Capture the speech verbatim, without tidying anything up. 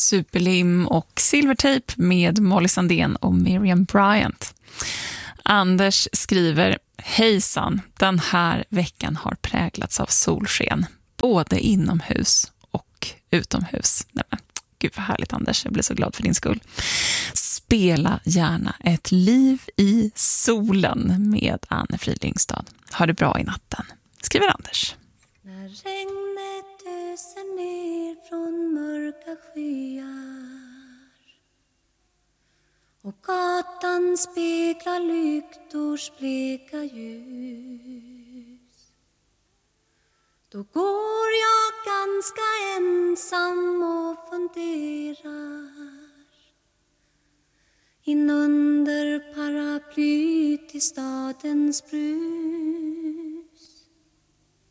Superlim och Silvertape med Molly Sandén och Miriam Bryant. Anders skriver: hejsan, den här veckan har präglats av solsken, både inomhus och utomhus. Nej, men, gud vad härligt Anders, jag blir så glad för din skull. Spela gärna Ett liv i solen med Anne Fridlingstad. Ha det bra i natten, skriver Anders. När regnet öser ner från mörka skyar och gatan speglar lyktors bleka ljus, då går jag ganska ensam och funderar in under paraplyt i stadens brus.